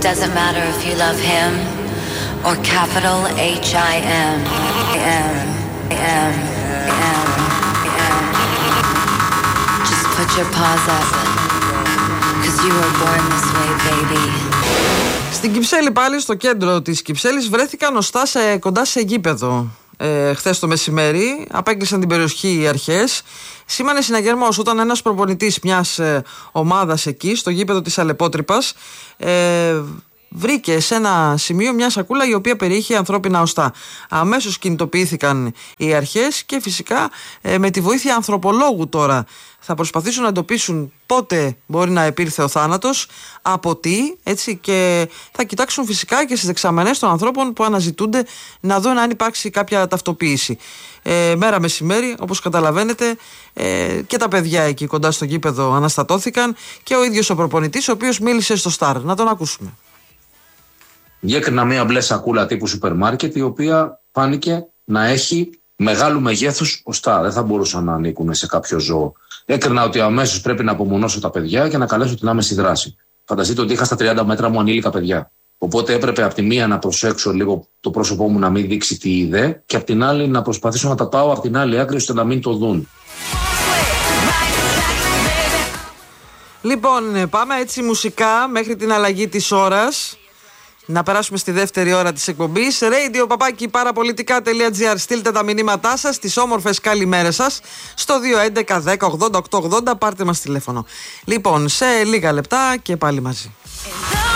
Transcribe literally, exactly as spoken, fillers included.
doesn't matter if you love him or capital H I M. M, M, M, M. Just put your paws up, cause you were born this way, baby. Στην Κυψέλη, πάλι στο κέντρο της Κυψέλης, βρέθηκαν οστά σε, κοντά σε γήπεδο. Ε, χθες το μεσημέρι απέκλεισαν την περιοχή οι αρχές. Σήμανε συναγερμός όταν ένας προπονητής μιας ε, ομάδας εκεί στο γήπεδο της Αλεπότρυπας ε, βρήκε σε ένα σημείο μια σακούλα η οποία περιείχε ανθρώπινα οστά. Αμέσως κινητοποιήθηκαν οι αρχές και φυσικά ε, με τη βοήθεια ανθρωπολόγου τώρα θα προσπαθήσουν να εντοπίσουν πότε μπορεί να επήλθε ο θάνατος, από τι, έτσι, και θα κοιτάξουν φυσικά και στις δεξαμενές των ανθρώπων που αναζητούνται να δουν αν υπάρξει κάποια ταυτοποίηση. Ε, μέρα μεσημέρι, όπως καταλαβαίνετε, ε, και τα παιδιά εκεί κοντά στο γήπεδο αναστατώθηκαν και ο ίδιος ο προπονητής, ο οποίος μίλησε στο Σταρ. Να τον ακούσουμε. Διέκρινα μία μπλε σακούλα τύπου σούπερ μάρκετ, η οποία φάνηκε να έχει μεγάλου μεγέθους οστά. Δεν θα μπορούσαν να ανήκουν σε κάποιο ζώο. Έκρινα ότι αμέσως πρέπει να απομονώσω τα παιδιά και να καλέσω την άμεση δράση. Φανταστείτε ότι είχα στα τριάντα μέτρα μου ανήλικα παιδιά. Οπότε έπρεπε από τη μία να προσέξω λίγο το πρόσωπό μου να μην δείξει τι είδε, και από την άλλη να προσπαθήσω να τα πάω από την άλλη άκρη ώστε να μην το δουν. Λοιπόν, πάμε έτσι μουσικά μέχρι την αλλαγή της ώρας. Να περάσουμε στη δεύτερη ώρα της εκπομπής. Radio παπάκι παραπολιτικά τελεία τζι άρ. Στείλτε τα μηνύματά σας, τις όμορφες καλημέρες σας στο δύο έντεκα δέκα ογδόντα οκτώ ογδόντα. Πάρτε μας τηλέφωνο. Λοιπόν, σε λίγα λεπτά και πάλι μαζί.